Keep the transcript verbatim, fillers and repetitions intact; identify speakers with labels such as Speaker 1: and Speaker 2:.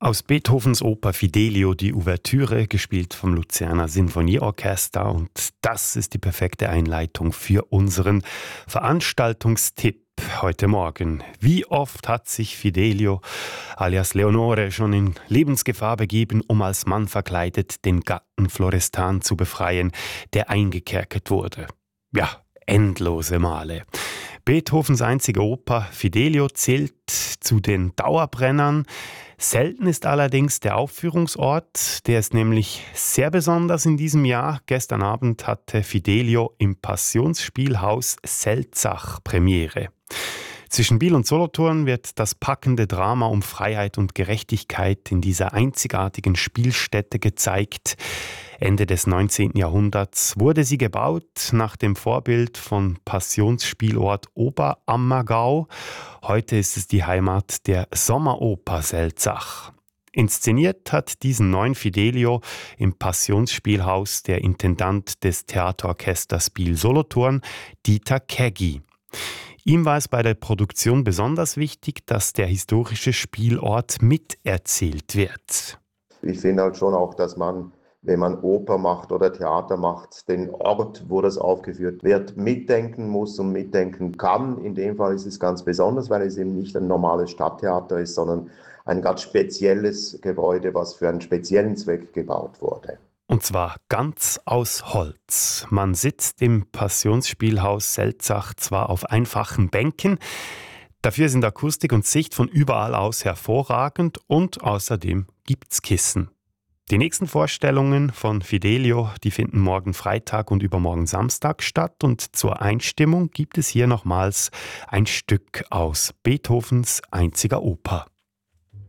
Speaker 1: Aus Beethovens Oper Fidelio die Ouvertüre, gespielt vom Luzerner Sinfonieorchester. Und das ist die perfekte Einleitung für unseren Veranstaltungstipp heute Morgen. Wie oft hat sich Fidelio alias Leonore schon in Lebensgefahr begeben, um als Mann verkleidet den Gatten Florestan zu befreien, der eingekerkert wurde? Ja, endlose Male. Beethovens einzige Oper Fidelio zählt zu den Dauerbrennern. Selten ist allerdings der Aufführungsort, der ist nämlich sehr besonders in diesem Jahr. Gestern Abend hatte Fidelio im Passionsspielhaus Selzach Premiere. Zwischen Biel und Solothurn wird das packende Drama um Freiheit und Gerechtigkeit in dieser einzigartigen Spielstätte gezeigt. Ende des neunzehnten Jahrhunderts wurde sie gebaut nach dem Vorbild von Passionsspielort Oberammergau. Heute ist es die Heimat der Sommeroper Selzach. Inszeniert hat diesen neuen Fidelio im Passionsspielhaus der Intendant des Theaterorchesters Biel-Solothurn, Dieter Keggi. Ihm war es bei der Produktion besonders wichtig, dass der historische Spielort miterzählt wird.
Speaker 2: Ich finde halt schon auch, dass man, wenn man Oper macht oder Theater macht, den Ort, wo das aufgeführt wird, mitdenken muss und mitdenken kann. In dem Fall ist es ganz besonders, weil es eben nicht ein normales Stadttheater ist, sondern ein ganz spezielles Gebäude, was für einen speziellen Zweck gebaut wurde.
Speaker 1: Und zwar ganz aus Holz. Man sitzt im Passionsspielhaus Selzach zwar auf einfachen Bänken, dafür sind Akustik und Sicht von überall aus hervorragend und außerdem gibt's Kissen. Die nächsten Vorstellungen von Fidelio, die finden morgen Freitag und übermorgen Samstag statt, und zur Einstimmung gibt es hier nochmals ein Stück aus Beethovens einziger Oper.